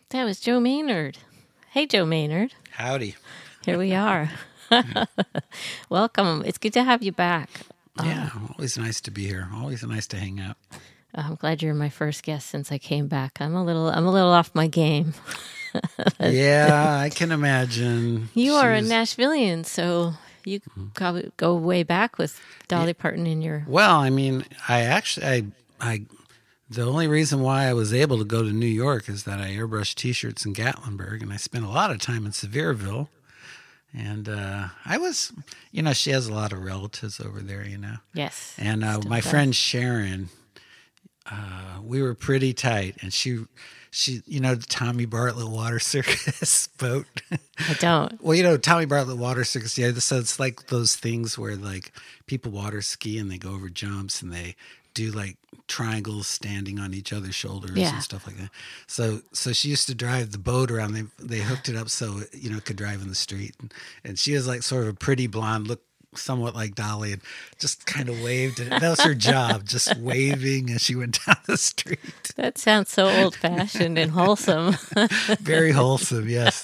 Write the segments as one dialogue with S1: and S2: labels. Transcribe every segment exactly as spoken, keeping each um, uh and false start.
S1: That was Joe Maynard. Hey, Joe Maynard.
S2: Howdy.
S1: Here we are. Welcome. It's good to have you back.
S2: Yeah, always nice to be here. Always nice to hang out.
S1: I'm glad you're my first guest since I came back. I'm a little, I'm a little off my game.
S2: Yeah, I can imagine.
S1: You are a
S2: She's-
S1: Nashvilleian, so you probably go way back with Dolly Parton in your.
S2: Well, I mean, I actually, I, I, the only reason why I was able to go to New York is that I airbrushed T-shirts in Gatlinburg, and I spent a lot of time in Sevierville. And uh, I was, you know, she has a lot of relatives over there, you know.
S1: Yes.
S2: And uh,
S1: Still
S2: my
S1: does.
S2: friend Sharon, uh, we were pretty tight, and she, she, you know, the Tommy Bartlett Water Circus boat.
S1: I don't.
S2: Well, you know, Tommy Bartlett Water Circus. Yeah, so it's like those things where like people water ski and they go over jumps and they do like triangles standing on each other's shoulders
S1: Yeah.
S2: and stuff like that. So, so she used to drive the boat around. They they hooked it up so you know it could drive in the street, and, and she was like sort of a pretty blonde, looked somewhat like Dolly, and just kind of waved. And that was her job, just waving as she went down the street.
S1: That sounds so old-fashioned and wholesome.
S2: Very wholesome, yes.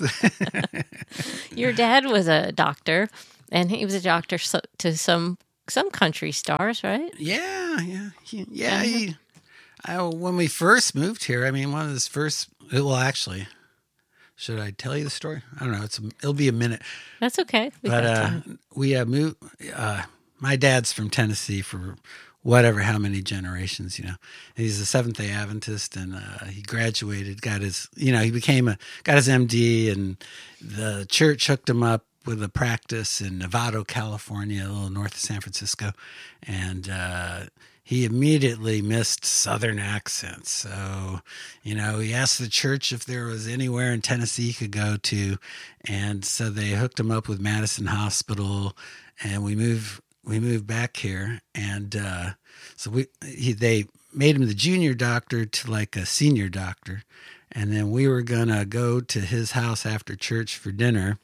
S1: Your dad was a doctor, and he was a doctor so, to some some country stars, right?
S2: Yeah, yeah, he, yeah. He, I, when we first moved here, I mean, one of his first. Well, actually, should I tell you the story? I don't know. It's a, it'll be a minute.
S1: That's okay. We've
S2: But
S1: got
S2: uh,
S1: time.
S2: we uh, moved. Uh, my dad's from Tennessee for whatever, how many generations, you know. And he's a Seventh Day Adventist, and uh, he graduated, got his, you know, he became a got his M D, and the church hooked him up with a practice in Novato, California, a little north of San Francisco, and uh, he immediately missed Southern accents. So, you know, he asked the church if there was anywhere in Tennessee he could go to, and so they hooked him up with Madison Hospital, and we moved we moved back here, and uh, so we he, they made him the junior doctor to like a senior doctor, and then we were gonna go to his house after church for dinner.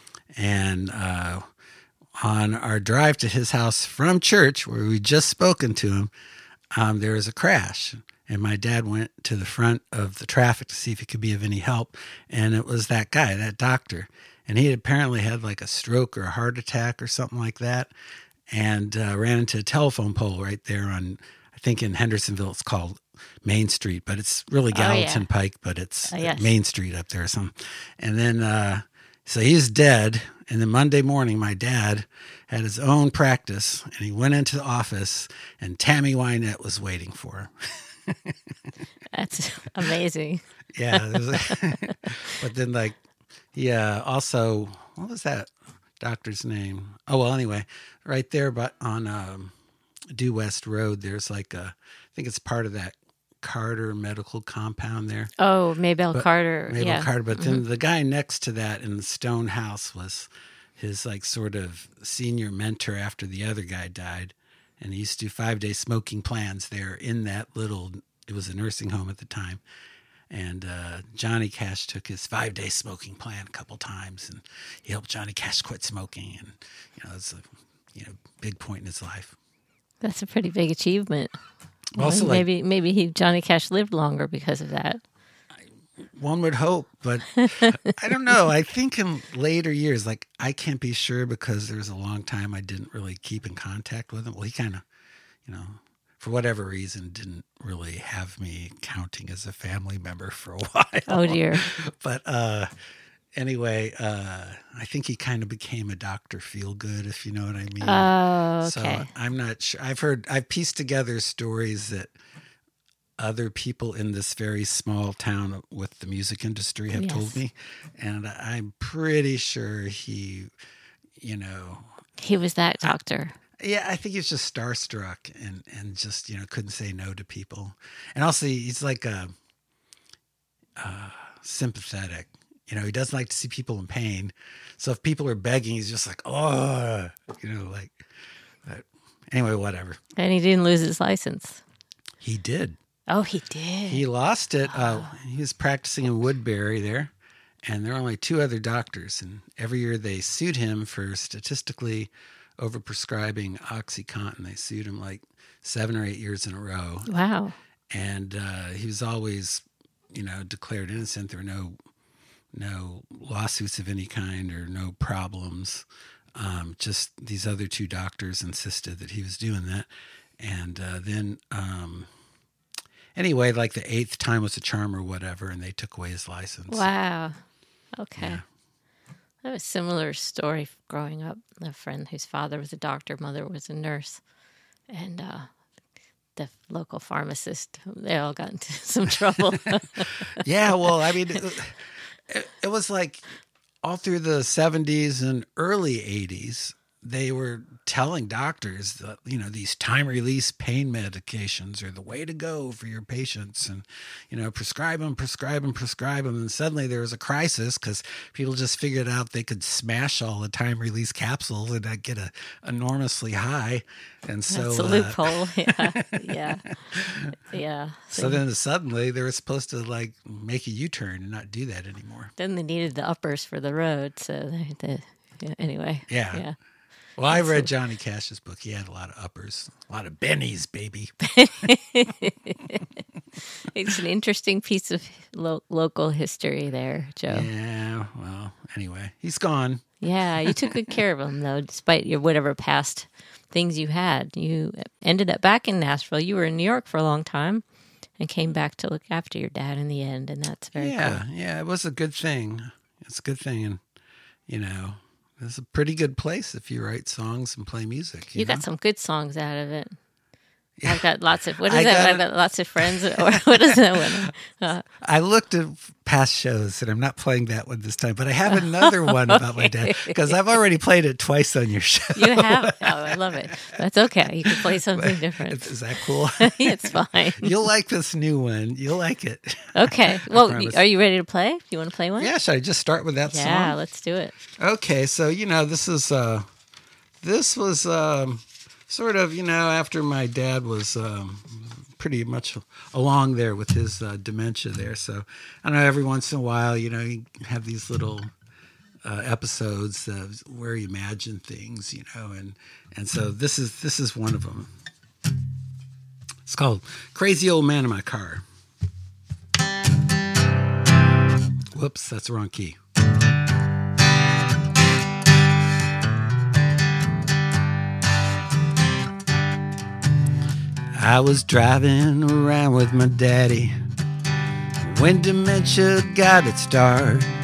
S2: And uh, on our drive to his house from church, where we'd just spoken to him, um, there was a crash. And my dad went to the front of the traffic to see if he could be of any help. And it was that guy, that doctor. And he had apparently had like a stroke or a heart attack or something like that, and uh, ran into a telephone pole right there on, I think in Hendersonville, it's called Main Street, but it's really
S1: Oh, yeah.
S2: Gallatin Pike, but it's
S1: Oh, yes.
S2: Main Street up there or something. And then, uh, so he's dead. And then Monday morning, my dad had his own practice, and he went into the office, and Tammy Wynette was waiting for him.
S1: That's amazing.
S2: Yeah. it was- but then, like, he uh, also, what was that doctor's name? Oh, well, anyway, right there but on um, Due West Road, there's like a, I think it's part of that Carter medical compound there.
S1: Oh, Maybelle
S2: But-
S1: Carter.
S2: Mabel
S1: yeah.
S2: Carter. But then the guy next to that in the stone house was his like sort of senior mentor after the other guy died. And he used to do five day smoking plans there in that little, it was a nursing home at the time. And uh, Johnny Cash took his five day smoking plan a couple times, and he helped Johnny Cash quit smoking. And, you know, it's a you know, big point in his life.
S1: That's a pretty big achievement.
S2: Also,
S1: Well,
S2: like,
S1: maybe maybe he Johnny Cash lived longer because of that.
S2: one would hope, but I don't know. I think in later years, like I can't be sure because there was a long time I didn't really keep in contact with him. Well, he kind of, you know, for whatever reason, didn't really have me counting as a family member for a while.
S1: Oh dear.
S2: But uh, anyway, uh, I think he kind of became a Doctor Feelgood, if you know what I mean.
S1: Oh,
S2: So
S1: okay.
S2: I'm not sure. I've heard, I've pieced together stories that other people in this very small town with the music industry have
S1: Yes.
S2: told me. And I'm pretty sure he, you know,
S1: He was that doctor.
S2: yeah, I think he's just starstruck and, and just, you know, couldn't say no to people. And also he's like a, uh, sympathetic, you know, he doesn't like to see people in pain. So if people are begging, he's just like, oh, you know, like, but anyway, whatever.
S1: And he didn't lose his license.
S2: He did.
S1: Oh, he did.
S2: He lost it. Uh, he was practicing in Woodbury there, and there were only two other doctors. And every year they sued him for statistically overprescribing OxyContin. They sued him like seven or eight years in a row.
S1: Wow.
S2: And uh, he was always, you know, declared innocent. There were no no lawsuits of any kind or no problems. Um, just these other two doctors insisted that he was doing that. And uh, then, um, anyway, like the eighth time was a charm or whatever, and they took away his license.
S1: Wow. Okay.
S2: Yeah.
S1: I have a similar story growing up. A friend whose father was a doctor, mother was a nurse, and uh, the local pharmacist, they all got into some trouble.
S2: Yeah, well, I mean, it, it, it was like all through the seventies and early eighties, they were telling doctors that, you know, these time-release pain medications are the way to go for your patients, and, you know, prescribe them, prescribe them, prescribe them. And suddenly there was a crisis because people just figured out they could smash all the time-release capsules and not get a enormously high. And so
S1: That's a
S2: uh,
S1: loophole. Yeah, yeah, yeah.
S2: So then suddenly they were supposed to like make a U-turn and not do that anymore.
S1: Then they needed the uppers for the road, so they, they, yeah, anyway.
S2: Yeah.
S1: Yeah.
S2: Well, I read Johnny Cash's book. He had a lot of uppers, a lot of bennies, baby.
S1: It's an interesting piece of lo- local history there, Joe.
S2: Yeah, well, anyway, he's gone.
S1: Yeah, you took good care of him, though, despite your whatever past things you had. You ended up back in Nashville. You were in New York for a long time and came back to look after your dad in the end, and that's very
S2: yeah,
S1: cool.
S2: Yeah, it was a good thing. It's a good thing, and, you know, it's a pretty good place if you write songs and play music. You,
S1: You
S2: know?
S1: got some good songs out of it.
S2: Yeah.
S1: I've got lots of, what is
S2: I
S1: that?
S2: got
S1: I've got lots of friends, or what is that one? Uh,
S2: I looked at past shows, and I'm not playing that one this time, but I have another one about my dad, because I've already played it twice on your show.
S1: you have? Oh, I love it. That's okay. You can play something different.
S2: Is that cool?
S1: It's fine.
S2: You'll like this new one. You'll like it.
S1: Okay. Well,
S2: promise.
S1: are you ready to play? You want to play one?
S2: Yeah, should I just start with that
S1: Yeah,
S2: song?
S1: let's do it.
S2: Okay, so, you know, this is, uh, this was um, sort of, you know, after my dad was um, pretty much along there with his uh, dementia there. So, I know every once in a while, you know, you have these little uh, episodes of where you imagine things, you know, and, and so this is, this is one of them. It's called Crazy Old Man in My Car. Whoops, that's the wrong key. I was driving around with my daddy when dementia got its start.